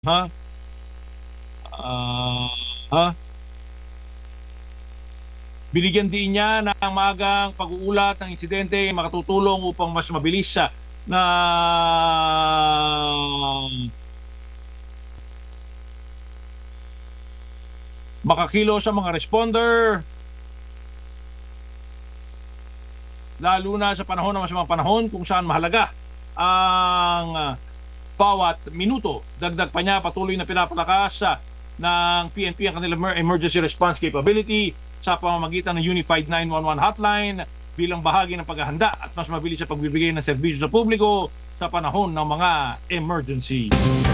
Ha? Ah, ha? Binigyan din niya ng maagang pag-uulat ng insidente makatutulong upang mas mabilis na makakilo sa mga responder, lalo na sa panahon ng masamang panahon kung saan mahalaga ang bawat minuto. Dagdag pa niya, patuloy na pinapalakas ng PNP ang kanilang emergency response capability sa pamamagitan ng Unified 911 hotline bilang bahagi ng paghahanda at mas mabilis sa pagbibigay ng serbisyo sa publiko sa panahon ng mga emergency.